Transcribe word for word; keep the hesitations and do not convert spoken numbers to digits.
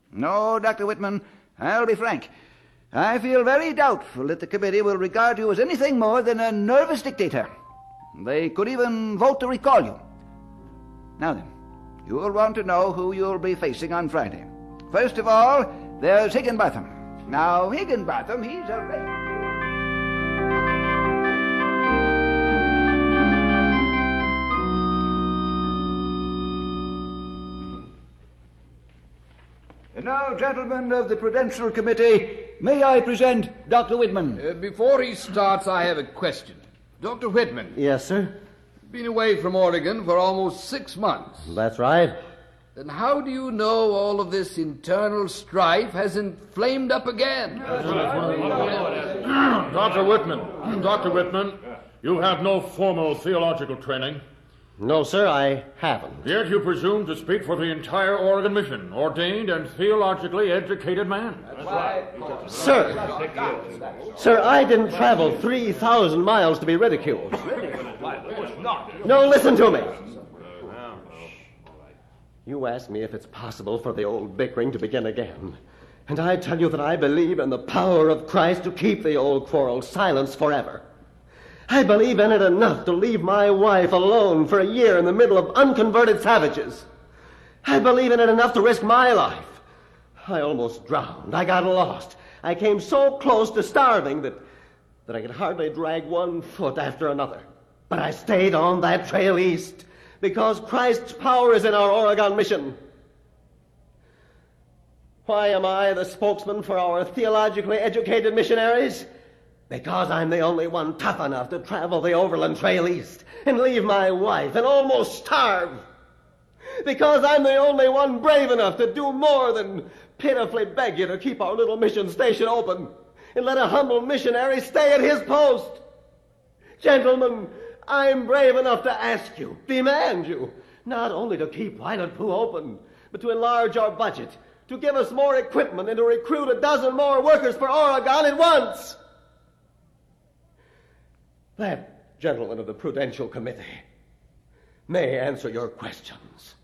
No, Doctor Whitman, I'll be frank. I feel very doubtful that the committee will regard you as anything more than a nervous dictator. They could even vote to recall you. Now then, you will want to know who you'll be facing on Friday. First of all, there's Higginbotham. Now, Higginbotham, he's a... And now, gentlemen of the Prudential Committee, may I present Doctor Whitman? Uh, before he starts, I have a question. Doctor Whitman. Yes, sir? Been away from Oregon for almost six months. That's right. Then how do you know all of this internal strife hasn't flamed up again? Doctor Whitman, Doctor Whitman, you have no formal theological training. No, sir, I haven't. Yet you presume to speak for the entire Oregon mission, ordained and theologically educated man. Sir, sir, I didn't travel three thousand miles to be ridiculed. No, listen to me. You ask me if it's possible for the old bickering to begin again. And I tell you that I believe in the power of Christ to keep the old quarrel silenced forever. I believe in it enough to leave my wife alone for a year in the middle of unconverted savages. I believe in it enough to risk my life. I almost drowned. I got lost. I came so close to starving that, that I could hardly drag one foot after another. But I stayed on that trail east because Christ's power is in our Oregon mission. Why am I the spokesman for our theologically educated missionaries? Because I'm the only one tough enough to travel the overland trail east and leave my wife and almost starve. Because I'm the only one brave enough to do more than pitifully beg you to keep our little mission station open and let a humble missionary stay at his post. Gentlemen, I'm brave enough to ask you, demand you, not only to keep Violet Pooh open, but to enlarge our budget, to give us more equipment and to recruit a dozen more workers for Oregon at once. That gentleman of the Prudential Committee may answer your questions.